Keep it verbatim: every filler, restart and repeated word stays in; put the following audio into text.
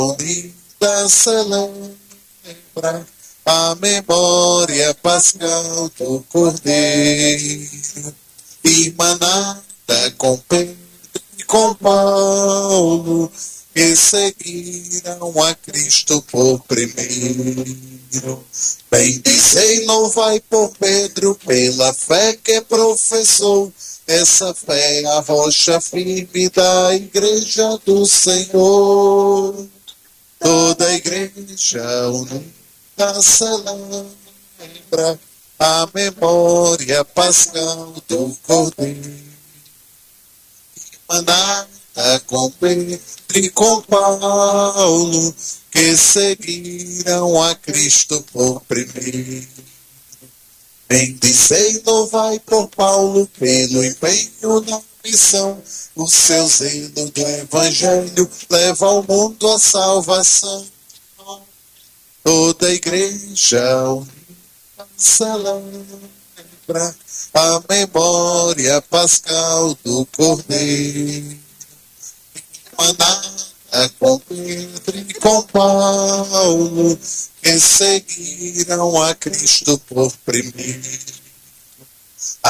unida celebra a memória pascal do Cordeiro, irmanada com Pedro e com Paulo, que seguiram a Cristo por primeiro. Bendizei, louvai por Pedro, pela fé que professou. Essa fé é a rocha firme da igreja do Senhor. Toda a igreja unida celebra a memória pascal do Cordeiro, irmanada com Pedro e com Paulo, que seguiram a Cristo por primeiro. Bendizei, louvai por Paulo, pelo empenho na missão. O seu zelo do Evangelho leva ao mundo a salvação. Toda a igreja unida celebra a memória pascal do Cordeiro, irmanada com Pedro e com Paulo, que seguiram a Cristo por primeiro.